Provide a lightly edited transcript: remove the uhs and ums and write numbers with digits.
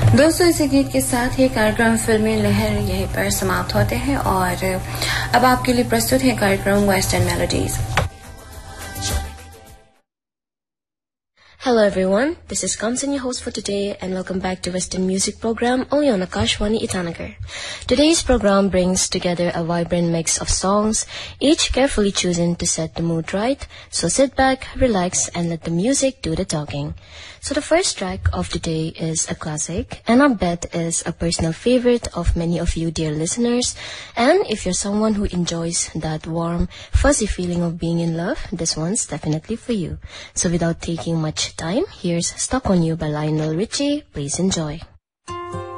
दोस्तों इसी गीत के साथ ही कार्यक्रम फिल्मी लहर यहीं पर समाप्त होते हैं और अब आपके लिए प्रस्तुत है कार्यक्रम western melodies. Hello everyone, this is Kamsan, your host for today, and welcome back to Western Music Program only on Akashwani Itanagar. Today's program brings together a vibrant mix of songs, each carefully chosen to set the mood right, so sit back, relax, and let the music do the talking. So the first track of the day is a classic, and I bet is a personal favorite of many of you dear listeners, and if you're someone who enjoys that warm, fuzzy feeling of being in love, this one's definitely for you. So without taking much time, here's Stuck on You by Lionel Richie. Please enjoy.